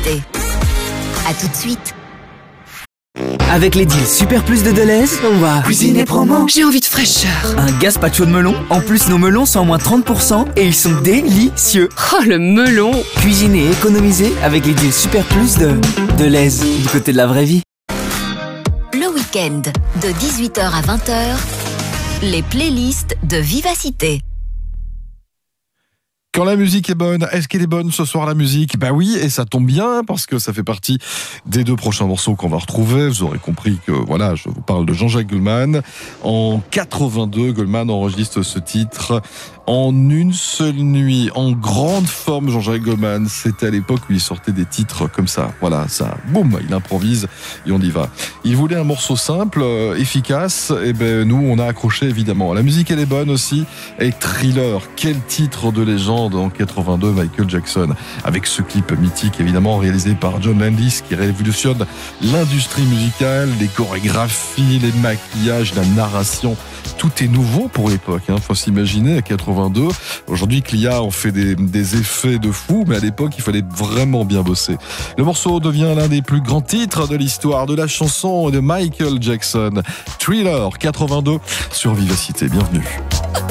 Vivacité. À tout de suite. Avec les deals Super Plus de Deleuze, on va cuisiner promo. J'ai envie de fraîcheur. Un gazpacho de melon. En plus, nos melons sont à moins 30% et ils sont délicieux. Oh, le melon. Cuisiner et économiser avec les deals Super Plus de Deleuze, du côté de la vraie vie. Le week-end, de 18h à 20h, les playlists de Vivacité. Quand la musique est bonne, est-ce qu'elle est bonne ce soir la musique ? Bah oui, et ça tombe bien parce que ça fait partie des 2 prochains morceaux qu'on va retrouver. Vous aurez compris que voilà, je vous parle de Jean-Jacques Goldman. En 82, Goldman enregistre ce titre en une seule nuit, en grande forme. Jean-Jacques Goldman, c'était à l'époque où il sortait des titres comme ça. Voilà, ça, boum, il improvise et on y va. Il voulait un morceau simple, efficace. Et ben nous, on a accroché évidemment. La musique, elle est bonne aussi. Et Thriller, quel titre de légende en 82, Michael Jackson, avec ce clip mythique évidemment réalisé par John Landis qui révolutionne l'industrie musicale, les chorégraphies, les maquillages, la narration. Tout est nouveau pour l'époque, faut s'imaginer à 82. Aujourd'hui, Clia en fait des effets de fou, mais à l'époque, il fallait vraiment bien bosser. Le morceau devient l'un des plus grands titres de l'histoire de la chanson de Michael Jackson. Thriller 82 sur Vivacité. Bienvenue.